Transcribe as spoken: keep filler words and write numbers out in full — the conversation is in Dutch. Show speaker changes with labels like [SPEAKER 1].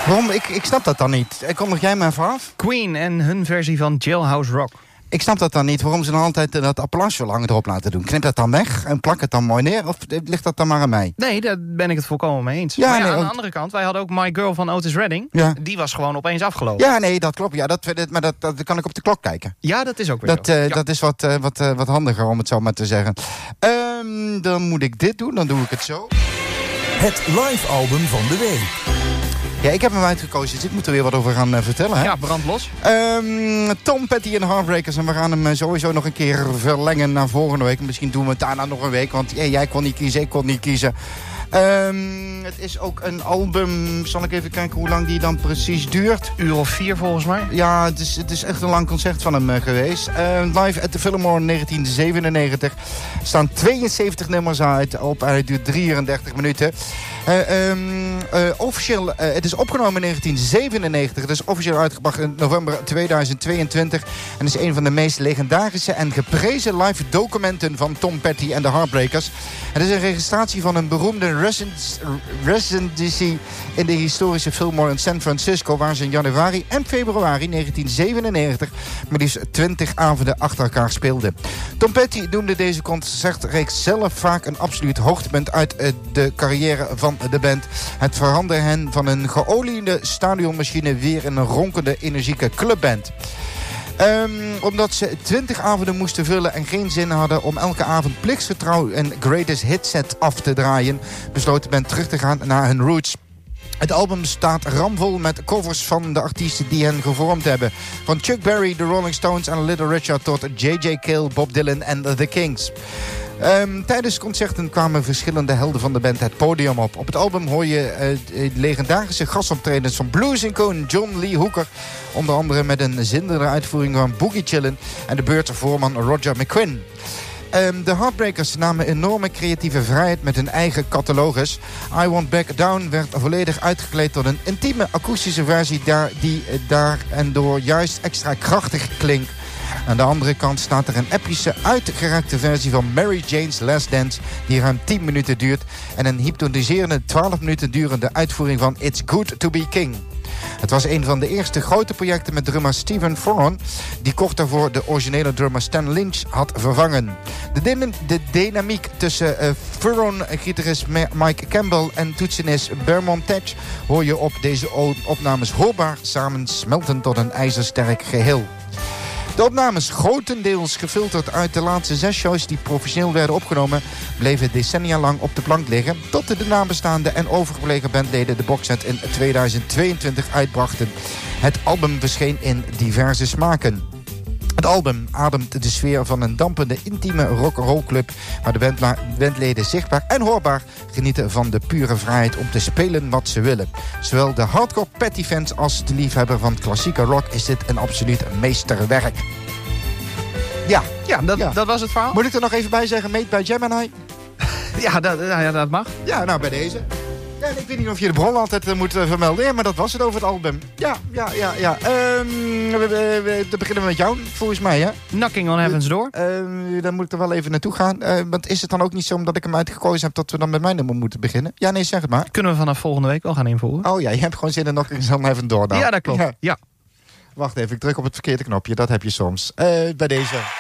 [SPEAKER 1] Waarom? Ik, ik snap dat dan niet. Kom nog jij maar even af?
[SPEAKER 2] Queen en hun versie van Jailhouse Rock.
[SPEAKER 1] Ik snap dat dan niet, waarom ze dan altijd dat applausje lang erop laten doen. Knip dat dan weg en plak het dan mooi neer? Of ligt dat dan maar aan mij?
[SPEAKER 2] Nee, daar ben ik het volkomen mee eens.
[SPEAKER 1] Ja,
[SPEAKER 2] maar ja,
[SPEAKER 1] nee,
[SPEAKER 2] aan
[SPEAKER 1] ook...
[SPEAKER 2] de andere kant, wij hadden ook My Girl van Otis Redding.
[SPEAKER 1] Ja.
[SPEAKER 2] Die was gewoon opeens afgelopen.
[SPEAKER 1] Ja, nee, dat klopt. Ja, dat, maar dat, dat kan ik op de klok kijken.
[SPEAKER 2] Ja, dat is ook weer
[SPEAKER 1] dat,
[SPEAKER 2] zo.
[SPEAKER 1] Uh,
[SPEAKER 2] ja.
[SPEAKER 1] Dat is wat, uh, wat, uh, wat handiger, om het zo maar te zeggen. Um, dan moet ik dit doen, dan doe ik het zo.
[SPEAKER 3] Het live album van de week.
[SPEAKER 1] Ja, ik heb hem uitgekozen, dus ik moet er weer wat over gaan uh, vertellen. Hè?
[SPEAKER 2] Ja, brand los.
[SPEAKER 1] Um, Tom Petty en de Heartbreakers. En we gaan hem uh, sowieso nog een keer verlengen naar volgende week. Misschien doen we het daarna nog een week. Want hey, jij kon niet kiezen, ik kon niet kiezen. Um, het is ook een album. Zal ik even kijken hoe lang die dan precies duurt?
[SPEAKER 2] Uur of vier volgens mij.
[SPEAKER 1] Ja, het is, het is echt een lang concert van hem uh, geweest. Uh, live at the Fillmore negentien zevenennegentig. Er staan tweeënzeventig nummers uit. Op, hij duurt drieëndertig minuten. Uh, um, uh, officieel, uh, het is opgenomen in negentien zevenennegentig. Het is officieel uitgebracht in november tweeduizend tweeëntwintig. En is een van de meest legendarische en geprezen live documenten van Tom Petty en de Heartbreakers. Het is een registratie van een beroemde residency in de historische Fillmore in San Francisco, waar ze in januari en februari negentien zevenennegentig maar liefst twintig avonden achter elkaar speelden. Tom Petty noemde deze concertreeks zelf vaak een absoluut hoogtepunt uit uh, de carrière van de band. Het veranderde hen van een geoliede stadionmachine weer in een ronkende, energieke clubband. Um, omdat ze twintig avonden moesten vullen en geen zin hadden om elke avond plichtsgetrouw een greatest hit set af te draaien, besloot de band terug te gaan naar hun roots. Het album staat ramvol met covers van de artiesten die hen gevormd hebben. Van Chuck Berry, The Rolling Stones en Little Richard tot J J Cale, Bob Dylan en The Kings. Um, tijdens concerten kwamen verschillende helden van de band het podium op. Op het album hoor je uh, legendarische gastoptredens van blues-icoon John Lee Hooker. Onder andere met een zinderende uitvoering van Boogie Chillin' en de beurtvoorman Roger McQuinn. Um, de Heartbreakers namen enorme creatieve vrijheid met hun eigen catalogus. I Won't Back Down werd volledig uitgekleed tot een intieme akoestische versie daar, die uh, daar en door juist extra krachtig klinkt. Aan de andere kant staat er een epische, uitgerekte versie van Mary Jane's Last Dance die ruim tien minuten duurt en een hypnotiserende twaalf minuten durende uitvoering van It's Good to Be King. Het was een van de eerste grote projecten met drummer Stephen Furron, die kort daarvoor de originele drummer Stan Lynch had vervangen. De, dyn- de dynamiek tussen uh, Furron-gitarist Mike Campbell en toetsenist Bermond Tetch hoor je op deze opnames hoorbaar samen smelten tot een ijzersterk geheel. De opnames, grotendeels gefilterd uit de laatste zes shows die professioneel werden opgenomen, bleven decennia lang op de plank liggen, tot de nabestaande en overgebleven bandleden de boxset in tweeduizend tweeëntwintig uitbrachten. Het album verscheen in diverse smaken. Het album ademt de sfeer van een dampende, intieme rock'n'roll club, waar de bandla- bandleden zichtbaar en hoorbaar genieten van de pure vrijheid om te spelen wat ze willen. Zowel de hardcore Petty-fans als de liefhebber van klassieke rock is dit een absoluut meesterwerk. Ja,
[SPEAKER 2] ja, dat,
[SPEAKER 1] ja.
[SPEAKER 2] dat was het verhaal.
[SPEAKER 1] Moet ik er nog even bij zeggen, made by Gemini?
[SPEAKER 2] Ja, dat, ja, dat mag.
[SPEAKER 1] Ja, nou bij deze. Ja, ik weet niet of je de bron altijd uh, moet uh, vermelden. Ja, maar dat was het over het album. Ja, ja, ja, ja. Um, we, we, we, dan beginnen we met jou, volgens mij, hè?
[SPEAKER 2] Knocking on Heaven's Door.
[SPEAKER 1] Uh, dan moet ik er wel even naartoe gaan. Uh, want is het dan ook niet zo, omdat ik hem uitgekozen heb, dat we dan met mijn nummer moeten beginnen? Ja, nee, zeg het maar.
[SPEAKER 2] Kunnen we vanaf volgende week wel gaan invoeren.
[SPEAKER 1] Oh ja, je hebt gewoon zin in Knocking on Heaven's Door dan.
[SPEAKER 2] Ja, dat klopt. Ja. Ja.
[SPEAKER 1] Wacht even, ik druk op het verkeerde knopje. Dat heb je soms. Uh, bij deze.